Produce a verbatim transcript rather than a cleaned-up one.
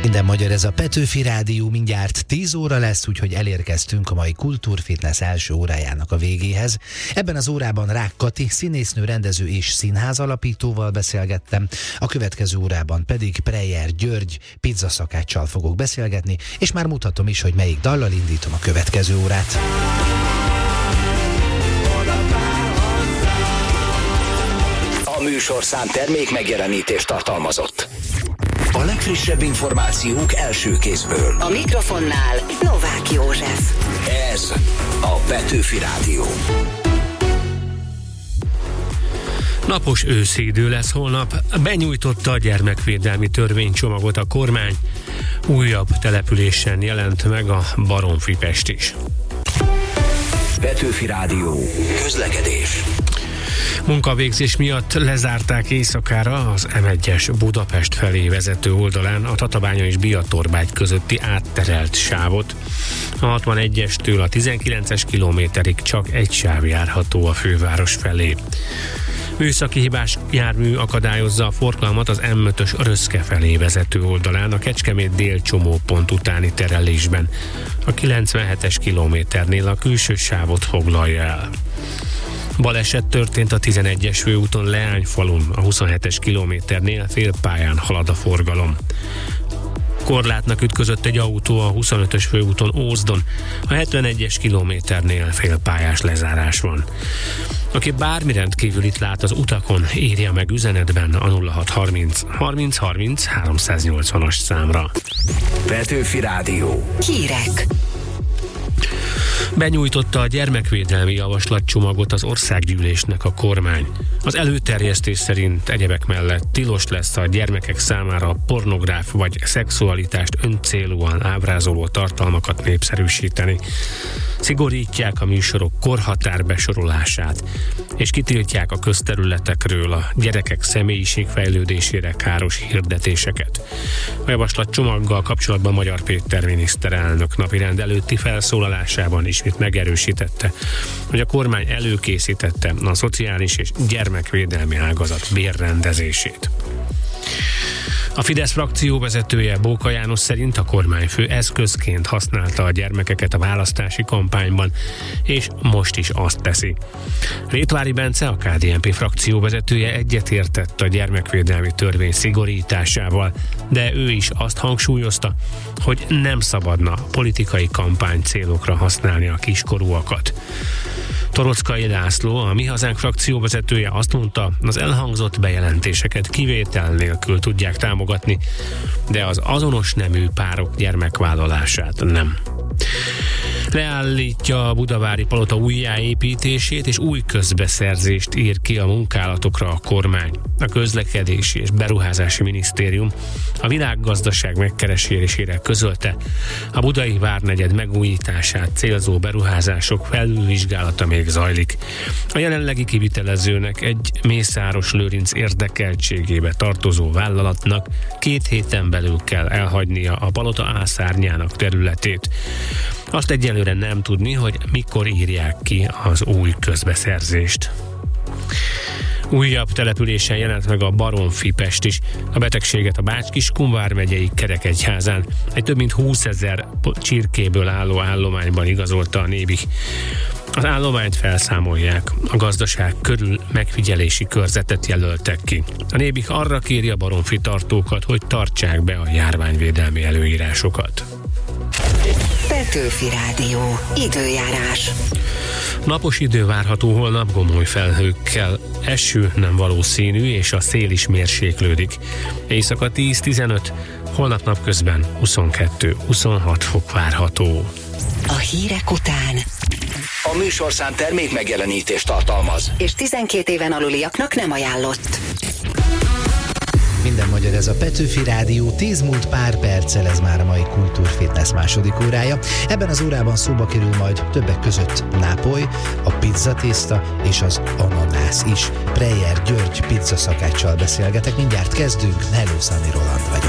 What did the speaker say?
Minden magyar, ez a Petőfi Rádió, mindjárt tíz óra lesz, úgyhogy elérkeztünk a mai Kultúrfitness első órájának a végéhez. Ebben az órában Rák Kati, színésznő, rendező és színház alapítóval beszélgettem, a következő órában pedig Preyer György pizzaszakáccsal fogok beszélgetni, és már mutatom is, hogy melyik dallal indítom a következő órát. A műsorszám termék megjelenítést tartalmazott. A legfrissebb információk első kézből. A mikrofonnál Novák József. Ez a Petőfi Rádió. Napos őszi idő lesz holnap. Benyújtotta a gyermekvédelmi törvénycsomagot a kormány. Újabb településen jelent meg a Baromfi-Pest is. Petőfi Rádió. Közlekedés. Munkavégzés miatt lezárták éjszakára az em egyes Budapest felé vezető oldalán a Tatabánya és Biatorbágy közötti átterelt sávot. A hatvanegyestől a tizenkilences kilométerig csak egy sáv járható a főváros felé. Műszaki hibás jármű akadályozza a forgalmat az em ötös Röszke felé vezető oldalán a Kecskemét dél csomópont utáni terelésben. A kilencvenhetes kilométernél a külső sávot foglalja el. Baleset történt a tizenegyes főúton Leányfalun, a huszonhetes kilométernél félpályán halad a forgalom. Korlátnak ütközött egy autó a huszonötös főúton Ózdon, a hetvenegyes kilométernél félpályás lezárás van. Aki bármi rendkívülit lát az utakon, írja meg üzenetben a nulla hat harminc harminc harminc háromszáznyolcvanas számra. Petőfi Rádió. Hírek. Benyújtotta a gyermekvédelmi javaslatcsomagot az országgyűlésnek a kormány. Az előterjesztés szerint egyebek mellett tilos lesz a gyermekek számára pornográf vagy szexualitást öncélúan ábrázoló tartalmakat népszerűsíteni. Szigorítják a műsorok korhatár besorolását, és kitiltják a közterületekről a gyerekek személyiségfejlődésére káros hirdetéseket. A javaslatcsomaggal kapcsolatban Magyar Péter miniszterelnök napirend előtti felszólalásában ismét megerősítette, hogy a kormány előkészítette a szociális és gyermekvédelmi ágazat bérrendezését. A Fidesz frakció vezetője, Bóka János szerint a kormányfő eszközként használta a gyermekeket a választási kampányban, és most is azt teszi. Rétvári Bence, a ká dé en pé frakció vezetője egyetértett a gyermekvédelmi törvény szigorításával, de ő is azt hangsúlyozta, hogy nem szabadna politikai kampány célokra használni a kiskorúakat. Torockai László, a Mi Hazánk frakció vezetője azt mondta, az elhangzott bejelentéseket kivétel nélkül tudják támogatni, de az azonos nemű párok gyermekvállalását nem. Leállítja a budavári palota újjáépítését, és új közbeszerzést ír ki a munkálatokra a kormány. A Közlekedési és Beruházási Minisztérium a világgazdaság megkeresésére közölte, a budai várnegyed megújítását célzó beruházások felülvizsgálata még zajlik. A jelenlegi kivitelezőnek egy Mészáros Lőrinc érdekeltségébe tartozó vállalatnak két héten belül kell elhagynia a palota ászárnyának területét. Azt egyelőre nem tudni, hogy mikor írják ki az új közbeszerzést. Újabb településen jelent meg a Baromfi-Pest is. A betegséget a Bács-Kiskun vármegyei Kerekegyházán egy több mint húszezer csirkéből álló állományban igazolta a Nébih. Az állományt felszámolják, a gazdaság körül megfigyelési körzetet jelöltek ki. A Nébih arra kéri a baromfi tartókat, hogy tartsák be a járványvédelmi előírásokat. Petőfi Rádió. Időjárás. Napos idő várható holnap gomoly felhőkkel. Eső nem valószínű, és a szél is mérséklődik. Éjszaka tíz-tizenöt, holnap napközben huszonkettő-huszonhat fok várható. A hírek után A műsorszám termék megjelenítést tartalmaz, és tizenkét éven aluliaknak nem ajánlott. Minden magyar, ez a Petőfi Rádió, tíz múlt pár perccel, ez már a mai Kultúrfitness második órája. Ebben az órában szóba kerül majd többek között Nápoly, a pizzatészta és az ananász is. Preyer György pizzaszakáccsal beszélgetek, mindjárt kezdünk, Hello Sunny Roland vagyok.